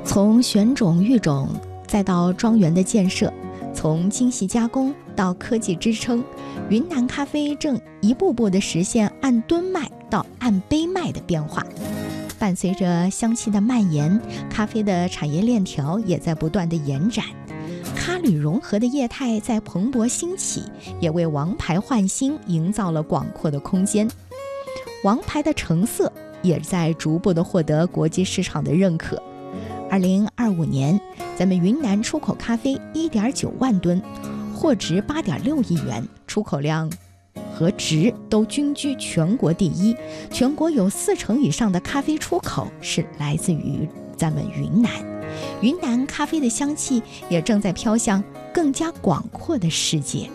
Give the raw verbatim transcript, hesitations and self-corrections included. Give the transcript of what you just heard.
从选种育种再到庄园的建设，从精细加工到科技支撑，云南咖啡正一步步地实现按吨卖到按杯卖的变化。伴随着香气的蔓延，咖啡的产业链条也在不断的延展。咖旅融合的业态在蓬勃兴起，也为王牌焕新营造了广阔的空间。王牌的成色也在逐步的获得国际市场的认可。二零二五年，咱们云南出口咖啡 一点九万吨，货值八点六亿元，出口量和值都均居全国第一。全国有四成以上的咖啡出口是来自于咱们云南。云南咖啡的香气也正在飘向更加广阔的世界。